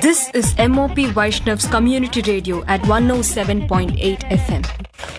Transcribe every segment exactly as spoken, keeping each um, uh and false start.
This is M O P Vaishnav's Community Radio at one oh seven point eight F M.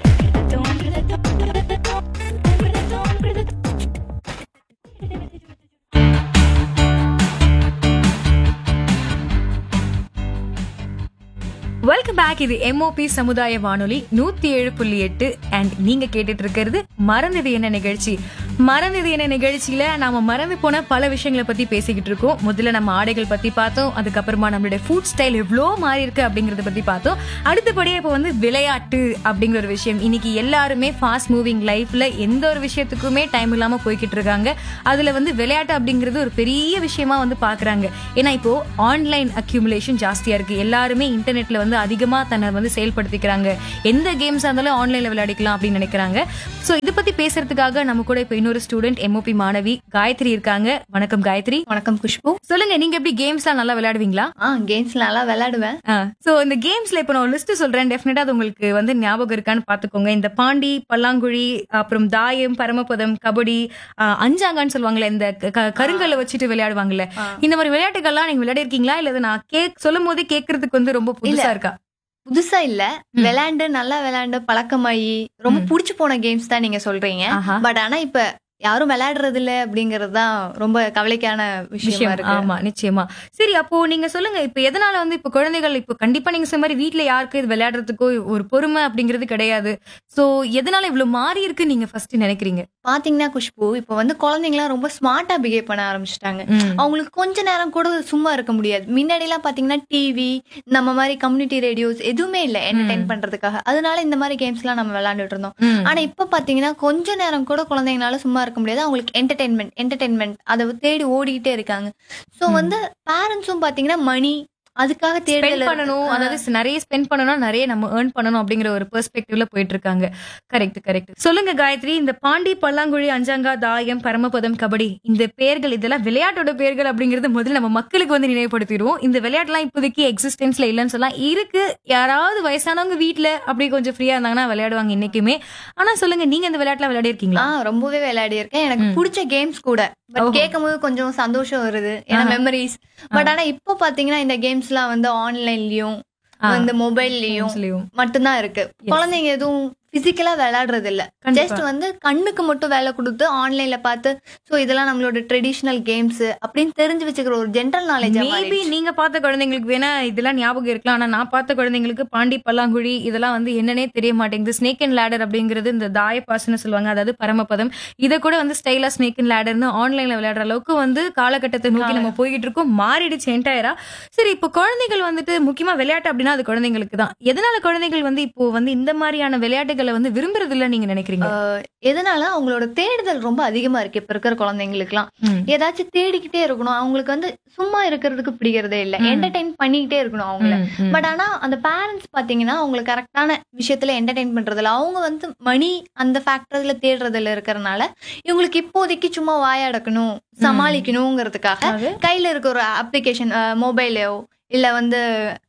Welcome back. இது MOP சமுதாய வானொலி நூத்தி ஏழு புள்ளி எட்டு அண்ட் நீங்க கேட்டுட்டு இருக்கிறது மறந்தது என்ன நிகழ்ச்சி. மறந்தது என்ன நிகழ்ச்சியில நாம மறந்து போன பல விஷயங்களை பத்தி பேசிக்கிட்டு இருக்கோம். முதல்ல நம்ம ஆடைகள் பத்தி பார்த்தோம், அதுக்கப்புறமா நம்மளுடைய ஃபுட் ஸ்டைல் எவ்வளோ மாறி இருக்கு அப்படிங்கறத பத்தி பார்த்தோம். அடுத்தபடியா இப்போ வந்து விளையாட்டு அப்படிங்கிற ஒரு விஷயம். இன்னைக்கு எல்லாருமே ஃபாஸ்ட் மூவிங் லைஃப்ல எந்த ஒரு விஷயத்துக்குமே டைம் இல்லாம போய்கிட்டு இருக்காங்க. அதுல வந்து விளையாட்டு அப்படிங்கிறது ஒரு பெரிய விஷயமா வந்து பாக்குறாங்க. ஏன்னா இப்போ ஆன்லைன் அக்யூமுலேஷன் ஜாஸ்தியா இருக்கு. எல்லாருமே இன்டர்நெட்ல வந்து அதிகமா தன்னை வந்து செயல்படுத்திக்கிறாங்க. எந்த கேம்ஸ் இருந்தாலும் ஆன்லைன்ல விளையாடிக்கலாம் அப்படின்னு நினைக்கிறாங்க. சோ இத பத்தி பேசுறதுக்காக நம்ம கூட இப்ப இன்னொரு ஸ்டூடெண்ட் எம்ஓபி மாணவி காயத்ரி இருக்காங்க. வணக்கம் காயத்ரி. வணக்கம் குஷ்பு. சொல்லுங்க, நீங்க எப்படி கேம்ஸ் எல்லாம் நல்லா விளையாடுவீங்களா? ஆ கேம்ஸ் நல்லா விளையாடுவேன். சோ இந்த கேம்ஸ்ல இப்ப நான் லிஸ்ட் சொல்றேன், டெஃபினட்டா அது உங்களுக்கு வந்து ஞாபகம் இருக்கான்னு பாத்துக்கோங்க. இந்த பாண்டி, பல்லாங்குழி, அப்புறம் தாயம், பரமபதம், கபடி, அஞ்சாங்கன்னு சொல்லுவாங்கல்ல, இந்த கருங்கல்ல வச்சுட்டு விளையாடுவாங்கல்ல, இந்த மாதிரி விளையாட்டுகள்லாம் நீங்க விளையாடி இருக்கீங்களா? இல்ல நான் கேக் சொல்லும் போதே கேட்கறதுக்கு வந்து ரொம்ப புதுசா இருக்கா? புதுசா இல்ல, விளையாண்டு நல்லா விளையாண்டு பழக்கமாயி ரொம்ப புடிச்சு போன கேம்ஸ் தான் நீங்க சொல்றீங்க. பட் ஆனா இப்ப யாரும் விளையாடுறது இல்ல அப்படிங்கறது தான் ரொம்ப கவலைக்கான விஷயமா இருக்கு. ஆமா, நிச்சயமா. சரி, அப்போ நீங்க சொல்லுங்க, இப்ப எதனால வந்து இப்ப குழந்தைகள் இப்ப கண்டிப்பா நீங்க சொன்ன மாதிரி வீட்டுல யாருக்கு இது விளையாடுறதுக்கோ ஒரு பொறுமை அப்படிங்கிறது கிடையாது. சோ எதனால இவ்வளவு மாறி இருக்கு நீங்க ஃபர்ஸ்ட் நினைக்கிறீங்க? பாத்தீங்கன்னா குஷ்பு, இப்ப வந்து குழந்தைங்களாம் ரொம்ப ஸ்மார்ட்டா பிஹேவ் பண்ண ஆரம்பிச்சிட்டாங்க. அவங்களுக்கு கொஞ்ச நேரம் கூட சும்மா இருக்க முடியாது. முன்னாடி எல்லாம் பாத்தீங்கன்னா டிவி, நம்ம மாதிரி கம்யூனிட்டி ரேடியோஸ் எதுவுமே இல்ல என்டர்டைன் பண்றதுக்காக. அதனால இந்த மாதிரி கேம்ஸ் எல்லாம் நம்ம விளையாண்டுட்டு இருந்தோம். ஆனா இப்ப பாத்தீங்கன்னா கொஞ்ச நேரம் கூட குழந்தைங்களால சும்மா இருக்க முடியாது. அவங்களுக்கு என்டர்டைன்மெண்ட் என்டர்டைன்மெண்ட் அதை தேடி ஓடிக்கிட்டே இருக்காங்க. சோ வந்து பேரண்ட்ஸும் பாத்தீங்கன்னா மணி அதுக்காக ஸ்பெண்ட் பண்ணணும், அதாவது நிறைய ஸ்பெண்ட் பண்ணணும், நிறைய நம்ம ஏர்ன் பண்ணணும் அப்படிங்கிற ஒரு பெர்ஸ்பெக்டிவ்ல போயிட்டு இருக்காங்க. Correct correct. சொல்லுங்க காயத்ரி, இந்த பாண்டி, பல்லாங்குழி, அஞ்சாங்கா, தாயம், பரமபதம், கபடி, இந்த பேர்கள் இதெல்லாம் விளையாட்டோட பேர்கள் அப்படிங்கறது முதல்ல நம்ம மக்களுக்கு வந்து நினைவுபடுத்திடுவோம். இந்த விளையாட்டுலாம் இப்போதைக்கு எக்ஸிஸ்டன்ஸ்ல இல்லைன்னு சொல்லலாம், இருக்கு. யாராவது வயசானவங்க வீட்டுல அப்படி கொஞ்சம் ஃப்ரீயா இருந்தாங்கன்னா விளையாடுவாங்க இன்னைக்குமே. ஆனா சொல்லுங்க, நீங்க இந்த விளையாட்டுல விளையாடி இருக்கீங்களா? ரொம்பவே விளையாடி இருக்கேன். எனக்கு பிடிச்ச கேம்ஸ் கூட. கேட்கும் போது கொஞ்சம் சந்தோஷம் வருது, ஏன்னா மெமரிஸ். பட் ஆனா இப்ப பாத்தீங்கன்னா இந்த கேம்ஸ் எல்லாம் வந்து ஆன்லைன்லயும் வந்து மொபைல்லயும் மட்டும்தான் இருக்கு. குழந்தைங்க எதுவும் பிசிக்கலா விளையாடுறது இல்ல. ஜஸ்ட் வந்து கண்ணுக்கு மட்டும் வேலை கொடுத்து ஆன்லைன்ல பார்த்து சோ இதெல்லாம் நம்மளோட ட்ரெடிஷனல் கேம்ஸ் அப்படின்னு தெரிஞ்சு வச்சுக்கிற ஒரு ஜெனரல் நாலேஜ். மேபி நீங்க பார்த்த குழந்தைங்களுக்கு வேணா இதெல்லாம் ஞாபகம் இருக்கலாம். ஆனா நான் பார்த்த குழந்தைங்களுக்கு பாண்டி, பல்லாங்குழி இதெல்லாம் வந்து என்னன்னே தெரிய மாட்டேங்குது. ஸ்னேக் அண்ட் லேடர் அப்படிங்கிறது இந்த தாயப்பாசுன்னு சொல்லுவாங்க, அதாவது பரமபதம். இதை கூட வந்து ஸ்டைலா ஸ்னேக் அண்ட் லேடர்னு ஆன்லைன்ல விளையாடுற அளவுக்கு வந்து காலகட்டத்தை நோக்கி நம்ம போயிட்டு இருக்கோம். மாறிடுச்சு என்டையரா. சரி, இப்போ குழந்தைகள் வந்துட்டு முக்கியமா விளையாட்டு அப்படின்னா அது குழந்தைங்களுக்கு தான். எதனால குழந்தைகள் வந்து இப்போ வந்து இந்த மாதிரியான விளையாட்டுகள் வந்து விரும்புறது இல்ல நீங்க நினைக்கிறீங்க? எதனால அவங்களோட தேடுதல் ரொம்ப அதிகமா இருக்கு. இப்ப இருக்கிற குழந்தைங்களுக்கு எல்லாம் ஏதாச்சும் தேடிக்கிட்டே இருக்கணும். அவங்களுக்கு வந்து சும்மா இருக்கிறதுக்கு பிடிக்கிறதே இல்ல, என்டர்டைன் பண்ணிக்கிட்டே இருக்கணும் அவங்கள. பட் ஆனா அந்த பேரண்ட்ஸ் பாத்தீங்கன்னா அவங்களுக்கு கரெக்டான விஷயத்துல என்டர்டைன் பண்றதுல அவங்க வந்து மணி அந்த ஃபேக்டர்ல தேடுறதுல இருக்கிறதுனால இவங்களுக்கு இப்போதைக்கு சும்மா வாயடக்கணும், சமாளிக்கணுங்கிறதுக்காக கையில இருக்க ஒரு அப்ளிகேஷன், மொபைலையோ இல்ல வந்து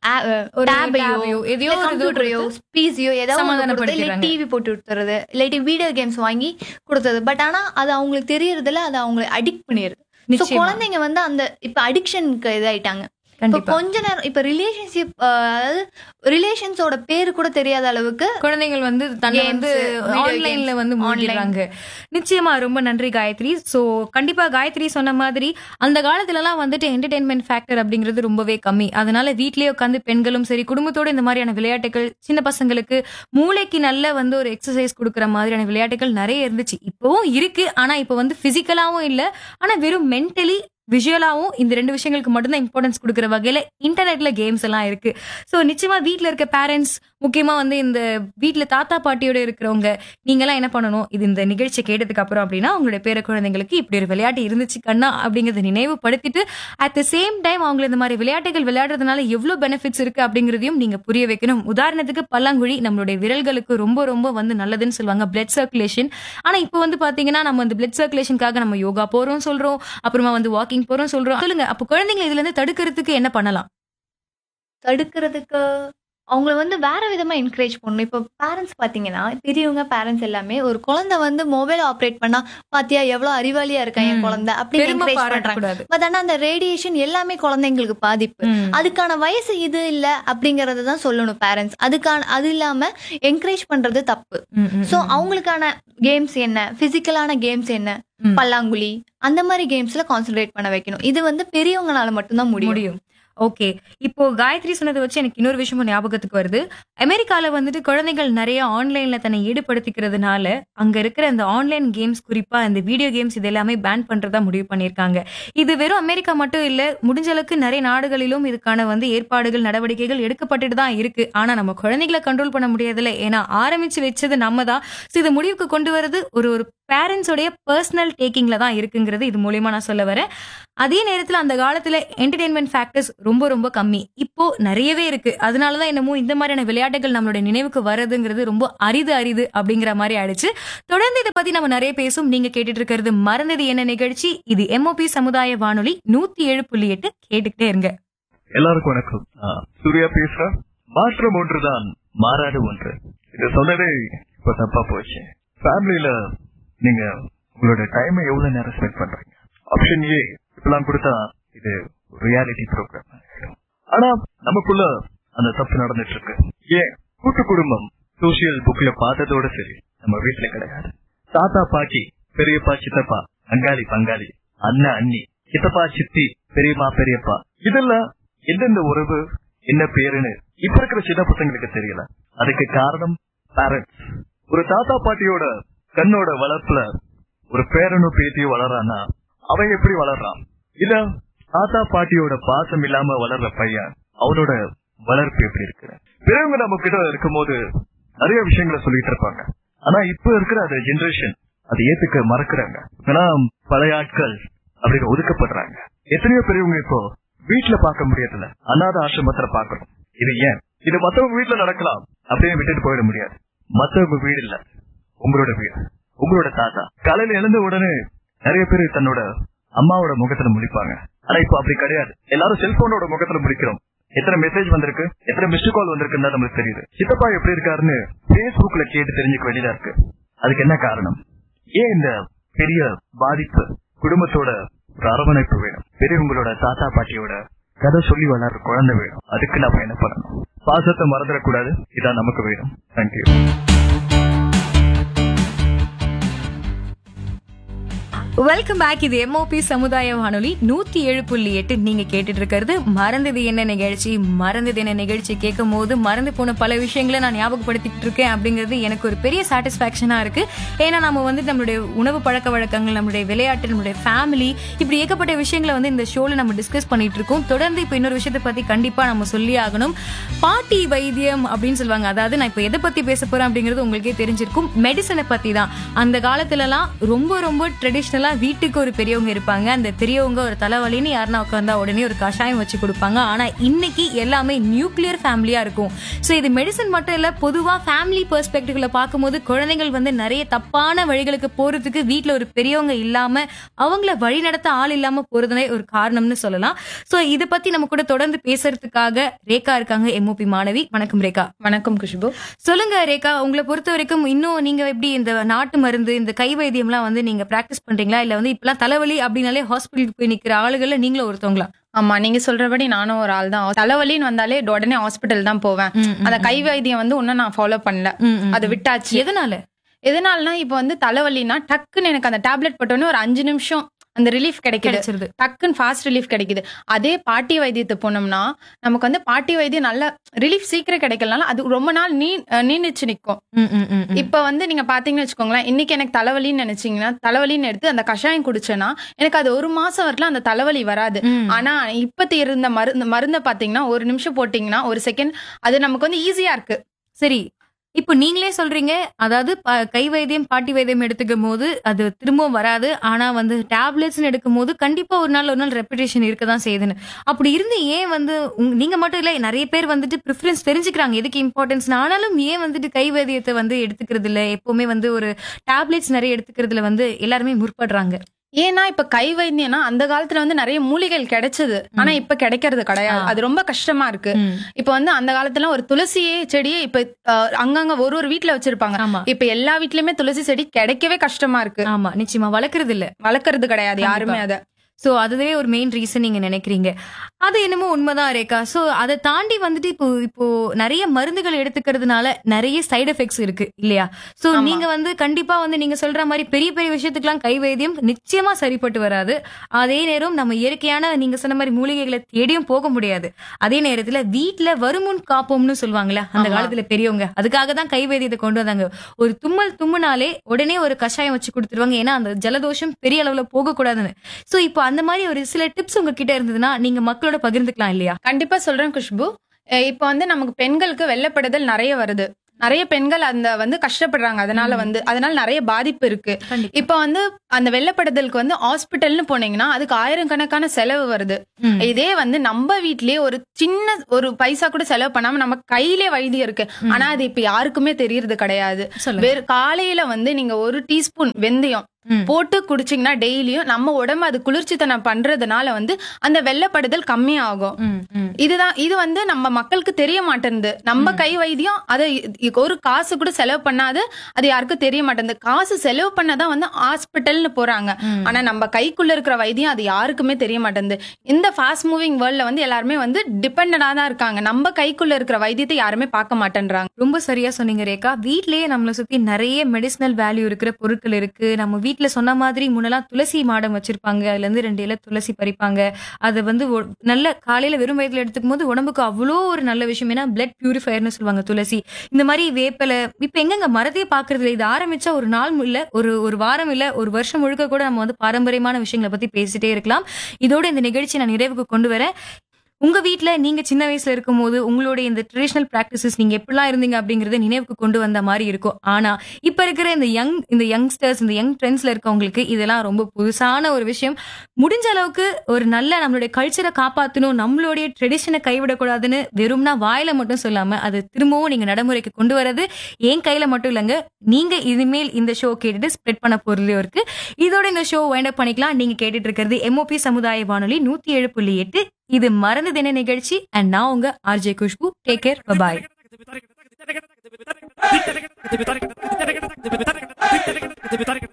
டிவி போட்டு விட்டுறது, இல்லாட்டி வீடியோ கேம்ஸ் வாங்கி கொடுத்தது. பட் ஆனா அது அவங்களுக்கு தெரியறதுல அது அவங்களை அடிக்ட் பண்ணிடுது. குழந்தைங்க வந்து அந்த இப்ப அடிக்ஷனுக்கு இதாயிட்டாங்க. கொஞ்ச நேரம் இப்ப ரிலேஷன்ஷிப், அதாவது ரிலேஷன்ஸோட பேரு கூட தெரியாத அளவுக்கு குழந்தைகள் வந்து தன்னை வந்து ஆன்லைன்ல வந்து மூழ்கிடுறாங்க. நிச்சயமா ரொம்ப நன்றி காயத்ரி. சோ கண்டிப்பா காயத்ரி சொன்ன மாதிரி அந்த காலத்துல எல்லாம் வந்துட்டு என்டர்டைன்மெண்ட் ஃபேக்டர் அப்படிங்கிறது ரொம்பவே கம்மி. அதனால வீட்லயே உட்காந்து பெண்களும் சரி குடும்பத்தோட இந்த மாதிரியான விளையாட்டுகள், சின்ன பசங்களுக்கு மூளைக்கு நல்ல வந்து ஒரு எக்ஸசைஸ் கொடுக்குற மாதிரியான விளையாட்டுகள் நிறைய இருந்துச்சு. இப்பவும் இருக்கு. ஆனா இப்ப வந்து பிசிக்கலாவும் இல்ல, ஆனா வெறும் மென்டலி விஷுவலாவும் இந்த ரெண்டு விஷயங்களுக்கு மட்டும்தான் இம்பார்ட்டன்ஸ் கொடுக்குற வகையில இன்டர்நெட்ல கேம்ஸ் எல்லாம் இருக்கு. சோ நிச்சயமா வீட்டுல இருக்க பேரண்ட்ஸ், முக்கியமா வந்து இந்த வீட்டுல தாத்தா பாட்டியோட இருக்கிறவங்க, நீங்க எல்லாம் என்ன பண்ணணும், இது இந்த நிகழ்ச்சி கேட்டதுக்கு அப்புறம் அப்படின்னா உங்களுடைய பேர குழந்தைங்களுக்கு இப்படி ஒரு விளையாட்டு இருந்துச்சு கண்ணா அப்படிங்கறத நினைவுபடுத்திட்டு அட் த சேம் டைம் அவங்க இந்த மாதிரி விளையாட்டுகள் விளையாடுறதுனால எவ்வளவு பெனிஃபிட்ஸ் இருக்கு அப்படிங்கறதையும் நீங்க புரிய வைக்கணும். உதாரணத்துக்கு பல்லாங்குழி நம்மளுடைய விரல்களுக்கு ரொம்ப ரொம்ப வந்து நல்லதுன்னு சொல்லுவாங்க, பிளட் சர்க்குலேஷன். ஆனா இப்ப வந்து பாத்தீங்கன்னா நம்ம இந்த பிளட் சர்க்குலேஷனுக்காக நம்ம யோகா போறோம் சொல்றோம், அப்புறமா வந்து வாக்கிங் போறோம் சொல்றோம். சொல்லுங்க, அப்ப குழந்தைங்களை இதுல இருந்து தடுக்கிறதுக்கு என்ன பண்ணலாம்? தடுக்கிறதுக்கு அவங்கள வந்து வேற விதமா என்கரேஜ் பண்ணணும். இப்போ பேரண்ட்ஸ் பார்த்தீங்கன்னா, பெரியவங்க பேரண்ட்ஸ் எல்லாமே ஒரு குழந்தை வந்து மொபைல் ஆப்ரேட் பண்ணா, "பாத்தியா எவ்வளோ அறிவாளியா இருக்கான் என் குழந்தை" அப்படின்னு பெருமை என்கரேஜ் பண்றாங்க. பாராட்டக்கூடாது. பட் ஆனா அந்த ரேடியேஷன் எல்லாமே குழந்தைங்களுக்கு பாதிப்பு. ம். அதுக்கான வயசு இது இல்ல அப்படிங்கறத தான் சொல்லணும் பேரண்ட்ஸ். அதுக்கான அது இல்லாம என்கரேஜ் பண்றது தப்பு. ம், ம், சோ ம். அவங்களுக்கான கேம்ஸ் என்ன, பிசிக்கலான கேம்ஸ் என்ன, ம். பல்லாங்குழி அந்த மாதிரி கேம்ஸ்ல கான்சென்ட்ரேட் பண்ண வைக்கணும். இது வந்து பெரியவங்களால மட்டும்தான் முடியும். முடியும். ஓகே. இப்போ காயத்ரி சொன்னதை வச்சு எனக்கு இன்னொரு விஷயம் ஞாபகத்துக்கு வருது. அமெரிக்கால வந்துட்டு குழந்தைகள் நிறைய ஆன்லைன்ல தன்னை ஈடுபடுத்திக்கிறதுனால அங்க இருக்கிற அந்த ஆன்லைன் கேம்ஸ், குறிப்பா இந்த வீடியோ கேம்ஸ் இது எல்லாமே பேன் பண்றதா முடிவு பண்ணிருக்காங்க. இது வெறும் அமெரிக்கா மட்டும் இல்ல, முடிஞ்ச அளவுக்கு நிறைய நாடுகளிலும் இதுக்கான வந்து ஏற்பாடுகள், நடவடிக்கைகள் எடுக்கப்பட்டுட்டு தான் இருக்கு. ஆனா நம்ம குழந்தைகளை கண்ட்ரோல் பண்ண முடியாதுல்ல. ஏன்னா ஆரம்பிச்சு வச்சது நம்ம தான். சோ இது முடிவுக்கு கொண்டு வரது ஒரு ஒரு பேரண்ட்ஸோடைய பர்சனல் டேக்கிங்ல தான் இருக்குங்கிறது இது மூலியமா நான் சொல்ல வரேன். அதே நேரத்துல அந்த காலத்துல என்டர்டெயின்மெண்ட் ஃபேக்டர்ஸ் ரொம்ப ரொம்ப கம்மி. இப்போ நிறையவே இருக்கு. அதனாலதான் என்னமோ இந்த மாதிரியான விளையாட்டுகள் நம்மளுடைய நினைவுக்கு வரதுங்கிறது ரொம்ப அரிது அரிது அப்படிங்கிற மாதிரி ஆயிடுச்சு. தொடர்ந்து இதை பத்தி நம்ம நிறைய பேசும். நீங்க கேட்டுட்டு இருக்கிறது மறந்தது என்ன நிகழ்ச்சி. இது எம்ஓபி சமுதாய வானொலி நூத்தி ஏழு புள்ளி எட்டு. கேட்டுக்கிட்டே இருங்க. எல்லாருக்கும் வணக்கம். நான் சூர்யா பேசுறேன். மாற்றம் ஒன்றுதான், மாறாத ஒன்று. இத சொன்னதே இப்ப தப்பா போச்சு. ஃபேமிலியில நீங்க உங்களோட டைமை எவ்வளவு நேரம் ஸ்பெண்ட் பண்றீங்க? ஆப்ஷன் ஏ இப்பெல்லாம் கொடுத்தா இது ரியாலிட்டி ப்ரோக்ராம். ஆனா நமக்குள்ள அந்த தப்பு நடந்துட்டு இருக்கு. ஏன் கூட்டு குடும்பம் சோசியல் புக்ல பார்த்ததோட சரி நம்ம வீட்டுல கிடையாது. தாத்தா பாட்டி, பெரியப்பா சித்தப்பா, அங்காளி பங்காளி, அண்ணா அண்ணி, சித்தப்பா சித்தி, பெரியம்மா பெரியப்பா, இதெல்லாம் எந்தெந்த உறவு என்ன பேருன்னு இப்ப இருக்கிற சின்ன பசங்களுக்கு தெரியல. அதுக்கு காரணம் பேரண்ட்ஸ். ஒரு தாத்தா பாட்டியோட கண்ணோட வளர்ப்புல ஒரு பேரனும் பேத்தியும் வளர்றான்னா அவன் எப்படி வளர்றான்? இல்ல தாத்தா பாட்டியோட பாசம் இல்லாம வளர்ற பையன், அவனோட வளர்ப்பு எப்படி இருக்கு? பெரியவங்க நம்ம கிட்ட இருக்கும் போது நிறைய விஷயங்களை சொல்லிட்டு இருப்பாங்க. ஆனா இப்ப இருக்கிற அந்த ஜெனரேஷன் அதை ஏத்துக்க மறக்கிறாங்க. ஏன்னா பழைய ஆட்கள் அப்படின்னு ஒதுக்கப்படுறாங்க. எத்தனையோ பெரியவங்க இப்போ வீட்டுல பார்க்க முடியறதில்ல, அநாத ஆசிரமத்துல பாக்கணும். இது ஏன்? இது மத்தவங்க வீட்டுல நடக்கலாம் அப்படியே விட்டுட்டு போயிட முடியாது. மத்தவங்க வீடு இல்ல, உங்களோட வீடு, உங்களோட தாத்தா. காலையில எழுந்த உடனே நிறைய பேர் தன்னோட அம்மாவோட முகத்துல முடிப்பாங்க. ஆனா இப்ப அப்படி கிடையாது. எல்லாரும் செல்போனோட முகத்துல முடிக்கிறோம். எத்தனை மெசேஜ் வந்திருக்கு, எத்தனை மிஸ்டு கால் வந்திருக்குன்னு நம்மளுக்கு தெரியுது. சித்தப்பா எப்படி இருக்காருன்னு பேஸ்புக்ல கேட்டு தெரிஞ்சுக்க வேண்டியதா இருக்கு. அதுக்கு என்ன காரணம்? ஏன் இந்த பெரிய பாதிப்பு? குடும்பத்தோட ஒரு அரவணைப்பு வேணும். பெரியவங்களோட தாத்தா பாட்டியோட கதை சொல்லி வளர்ற குழந்தை வேணும். அதுக்கு நம்ம என்ன பண்ணணும்? பாசத்தை மறந்துடக்கூடாது. இதான் நமக்கு வேணும். தேங்க்யூ. Welcome back. இது எம்ஓபி சமுதாய வானொலி நூத்தி ஏழு புள்ளி எட்டு. நீங்க கேட்டுட்டு இருக்கிறது மறந்தது என்ன நிகழ்ச்சி. மறந்தது என்ன நிகழ்ச்சி கேட்கும் போது மறந்து போன பல விஷயங்களை நான் ஞாபகப்படுத்திட்டு இருக்கேன் அப்படிங்கிறது எனக்கு ஒரு பெரிய சாட்டிஸ்பாக்சனா இருக்கு. ஏன்னா நம்ம வந்து நம்மளுடைய உணவு பழக்க வழக்கங்கள், நம்மளுடைய விளையாட்டு, நம்மளுடைய ஃபேமிலி, இப்படி ஏகப்பட்ட விஷயங்களை வந்து இந்த ஷோல நம்ம டிஸ்கஸ் பண்ணிட்டு இருக்கோம். தொடர்ந்து இப்ப இன்னொரு விஷயத்தை பத்தி கண்டிப்பா நம்ம சொல்லி ஆகணும். பாட்டி வைத்தியம் அப்படின்னு சொல்லுவாங்க. அதாவது நான் இப்ப எதை பத்தி பேச போறேன் அப்படிங்கிறது உங்களுக்கே தெரிஞ்சிருக்கும். மெடிசனை பத்தி தான். அந்த காலத்துல எல்லாம் ரொம்ப ரொம்ப ட்ரெடிஷனல் வீட்டுக்கு ஒரு பெரியவங்க இருப்பாங்க. அந்த பெரியவங்க ஒரு தலைவலின்னு யாருன்னா உட்கார்ந்தா உடனே ஒரு கஷாயம் வச்சு கொடுப்பாங்க. ஆனா இன்னைக்கு எல்லாமே நியூக்ளியர் ஃபேமிலியா இருக்கும். சோ இது மெடிசன் மட்டும் இல்ல, பொதுவா ஃபேமிலி பெர்ஸ்பெக்டிவ்ல பார்க்கும்போது குழந்தைகள் வந்து நிறைய தப்பான வழிகளுக்கு போறதுக்கு வீட்டுல ஒரு பெரியவங்க இல்லாம, அவங்கள வழி நடத்த ஆள் இல்லாம போறதுனே ஒரு காரணம்னு சொல்லலாம். சோ இத பத்தி நம்ம கூட தொடர்ந்து பேசுறதுக்காக ரேகா இருக்காங்க, எம்ஓபி மாணவி. வணக்கம் ரேகா. வணக்கம் குஷ்பு. சொல்லுங்க ரேகா, உங்களை பொறுத்த வரைக்கும் இன்னும் நீங்க எப்படி இந்த நாட்டு மருந்து, இந்த கை வைத்தியம் எல்லாம் வந்து நீங்க பிராக்டிஸ் பண்றீங்களா? இல்ல வந்து இப்பெல்லாம் தலைவலி அப்படின்னாலே ஹாஸ்பிட்டலுக்கு போய் நிக்கிற ஆளுகள்ல நீங்களும் ஒருத்தவங்களா? ஆமா, நீங்க சொல்றபடி நானும் ஒரு ஆள் தான். தலைவலின்னு வந்தாலே உடனே ஹாஸ்பிட்டல் தான் போவேன். அந்த கை வைத்தியம் வந்து ஒன்னும் நான் ஃபாலோ பண்ணல, அது விட்டாச்சு. எதனால? எதனாலனா இப்ப வந்து தலைவலினா டக்குன்னு எனக்கு அந்த டேப்லெட் போட்டோன்னே ஒரு அஞ்சு நிமிஷம் அந்த ரிலீஃப் கிடைக்குது, டக்குன்னு ஃபாஸ்ட் ரிலீஃப் கிடைக்குது. அதே பாட்டி வைத்தியத்தை போனோம்னா நமக்கு வந்து பாட்டி வைத்தியம் நல்ல ரிலீஃப் சீக்கிரம் கிடைக்கலனால அது ரொம்ப நாள் நீ நீண்டிச்சு நிற்கும். இப்ப வந்து நீங்க பாத்தீங்கன்னு வச்சுக்கோங்களேன், இன்னைக்கு எனக்கு தலைவலின்னு நினைச்சீங்கன்னா தலைவலின்னு எடுத்து அந்த கஷாயம் குடிச்சேன்னா எனக்கு அது ஒரு மாசம் வரலாம் அந்த தலைவலி வராது. ஆனா இப்பத்தி இருந்த மருந்து மருந்தை பாத்தீங்கன்னா ஒரு நிமிஷம் போட்டீங்கன்னா ஒரு செகண்ட் அது நமக்கு வந்து ஈஸியா இருக்கு. சரி, இப்போ நீங்களே சொல்றீங்க, அதாவது கை வைத்தியம் பாட்டி வைத்தியம் எடுத்துக்கும் போது அது திரும்பவும் வராது. ஆனா வந்து டேப்லெட்ஸ் எடுக்கும் போது கண்டிப்பா ஒரு நாள் ஒரு நாள் ரெப்பிடேஷன் இருக்கதான் செய்யுதுன்னு. அப்படி இருந்து ஏன் வந்து நீங்க மட்டும் இல்ல, நிறைய பேர் வந்துட்டு ப்ரிஃபரன்ஸ் தெரிஞ்சுக்கிறாங்க எதுக்கு இம்பார்ட்டன்ஸ். ஆனாலும் ஏன் வந்துட்டு கை வைத்தியத்தை வந்து எடுத்துக்கிறது இல்ல, எப்பவுமே வந்து ஒரு டேப்லெட்ஸ் நிறைய எடுத்துக்கிறதுல வந்து எல்லாருமே முற்படுறாங்க? ஏன்னா இப்ப கை வைத்தியம்னா அந்த காலத்துல வந்து நிறைய மூலிகைகள் கிடைச்சது, ஆனா இப்ப கிடைக்கிறது கிடையாது. அது ரொம்ப கஷ்டமா இருக்கு. இப்ப வந்து அந்த காலத்துல ஒரு துளசியே செடியே இப்ப அஹ், அங்கங்க ஒரு ஒரு வீட்டுல வச்சிருப்பாங்க. ஆமா. இப்ப எல்லா வீட்லயுமே துளசி செடி கிடைக்கவே கஷ்டமா இருக்கு. ஆமா, நிச்சயமா வளர்க்கறது இல்ல. வளர்க்கறது கிடையாது யாருமே அத. சோ அதுவே ஒரு மெயின் ரீசன் நீங்க நினைக்கிறீங்க. அது என்னமோ உண்மைதான் ரேகா. சோ அதை தாண்டி வந்துட்டு இப்போ இப்போ நிறைய மருந்துகள் எடுத்துக்கிறதுனால நிறைய சைடு எஃபெக்ட்ஸ் இருக்கு இல்லையா? சோ நீங்க வந்து கண்டிப்பா வந்து நீங்க சொல்ற மாதிரி பெரிய பெரிய விஷயத்துக்குலாம் கை வைத்தியம் நிச்சயமா சரிப்பட்டு வராது. அதே நேரம் நம்ம இயற்கையான நீங்க சொன்ன மாதிரி மூலிகைகளை தேடியும் போக முடியாது. அதே நேரத்துல வீட்டுல வருமுன் காப்போம்னு சொல்லுவாங்கல்ல அந்த காலத்துல பெரியவங்க, அதுக்காக தான் கை வைத்தியத்தை கொண்டு வந்தாங்க. ஒரு தும்மல் தும்முனாலே உடனே ஒரு கஷாயம் வச்சு கொடுத்துருவாங்க, ஏன்னா அந்த ஜலதோஷம் பெரிய அளவுல போக கூடாதுன்னு. சோ இப்போ அந்த மாதிரி ஒரு சில டிப்ஸ் உங்ககிட்ட இருந்ததுன்னா நீங்க மக்களோட பகிர்ந்துக்கலாம் இல்லையா? கண்டிப்பா சொல்றேன் குஷ்பு. அஹ் இப்ப வந்து நமக்கு பெண்களுக்கு வெள்ளப்படுதல் நிறைய வருது. நிறைய பெண்கள் அந்த வந்து கஷ்டப்படுறாங்க. அதனால வந்து அதனால நிறைய பாதிப்பு இருக்கு. இப்ப வந்து அந்த வெள்ளப்படுதலுக்கு வந்து ஹாஸ்பிட்டல்னு போனீங்கன்னா அதுக்கு ஆயிரக்கணக்கான செலவு வருது. இதே வந்து நம்ம வீட்லயே ஒரு சின்ன ஒரு பைசா கூட செலவு பண்ணாம நம்ம கையிலே வைத்தியம் இருக்கு. ஆனா அது இப்ப யாருக்குமே தெரியறது கிடையாது. வேறு காலையில வந்து நீங்க ஒரு டீஸ்பூன் வெந்தயம் போட்டு குடிச்சீங்கன்னா டெய்லியும் நம்ம உடம்பு அது குளிர்ச்சித்தனம் பண்றதுனால வந்து அந்த வெள்ளப்படுதல் கம்மியாகும். இதுதான் இது வந்து நம்ம மக்களுக்கு தெரிய மாட்டேங்குது. நம்ம கை வைத்தியம் அதை ஒரு காசு கூட செலவு பண்ணாது, அது யாருக்கும் தெரிய மாட்டேங்குது. காசு செலவு பண்ணதான் வந்து ஹாஸ்பிட்டல்னு போறாங்க. ஆனா நம்ம கைக்குள்ள இருக்கிற வைத்தியம் அது யாருக்குமே தெரிய மாட்டேங்குது. இந்த ஃபாஸ்ட் மூவிங் வேர்ல்ட்ல வந்து எல்லாருமே வந்து டிபெண்டடா தான் இருக்காங்க. நம்ம கைக்குள்ள இருக்கிற வைத்தியத்தை யாருமே பார்க்க மாட்டேன்றாங்க. ரொம்ப சரியா சொன்னீங்க ரேகா. வீட்லயே நம்மளை சுத்தி நிறைய மெடிசினல் வேல்யூ இருக்கிற பொருட்கள் இருக்கு. நம்ம வீட்டுல சொன்ன மாதிரி முன்னெல்லாம் துளசி மாடம் வச்சிருப்பாங்க, அதுல இருந்து ரெண்டு இலை துளசி பறிப்பாங்க. அதை வந்து ஒ- நல்ல காலையில வெறும் வயதுல எடுத்துக்கும் போது உடம்புக்கு அவ்வளோ ஒரு நல்ல விஷயம். ஏன்னா பிளட் பியூரிஃபயர்னு சொல்லுவாங்க துளசி. இந்த மாதிரி வேப்பலை இப்ப எங்கெங்க மரத்தையே பாக்குறது இல்லை. இது ஆரம்பிச்சா ஒரு நாள் இல்ல, ஒரு ஒரு வாரம் இல்ல, ஒரு வருஷம் முழுக்க கூட நம்ம வந்து பாரம்பரியமான விஷயங்களை பத்தி பேசிட்டே இருக்கலாம். இதோட இந்த நிகழ்ச்சி நான் நிறைவுக்கு கொண்டு வரேன். உங்க வீட்ல நீங்க சின்ன வயசுல இருக்கும் போது உங்களுடைய இந்த ட்ரெடிஷனல் பிராக்டிசஸ் நீங்க எப்படிலாம் இருந்தீங்க அப்படிங்கறத நினைவுக்கு கொண்டு வந்த மாதிரி இருக்கும். ஆனா இப்ப இருக்கிற இந்த யங் இந்த யங்ஸ்டர்ஸ் இந்த யங் ட்ரெண்ட்ஸ்ல இருக்கவங்களுக்கு இதெல்லாம் ரொம்ப புதுசான ஒரு விஷயம். முடிஞ்ச அளவுக்கு ஒரு நல்ல நம்மளுடைய கல்ச்சரை காப்பாற்றணும், நம்மளுடைய ட்ரெடிஷனை கைவிடக்கூடாதுன்னு வெறும்னா வாயில மட்டும் சொல்லாம அது திரும்பவும் நீங்க நடைமுறைக்கு கொண்டு வரது என் கையில மட்டும் இல்லைங்க. நீங்க இனிமேல் இந்த ஷோ கேட்டுட்டு ஸ்ப்ரெட் பண்ண பொருளையும் இருக்கு. இதோட இந்த ஷோ வைண்ட் அப் பண்ணிக்கலாம். நீங்க கேட்டுட்டு இருக்கிறது எம்ஓபி சமுதாய வானொலி நூத்தி ஏழு புள்ளி எட்டு. இது மறந்து தின நிகழ்ச்சி. அண்ட் நான் உங்க RJ Khushbu. Take care, bye bye.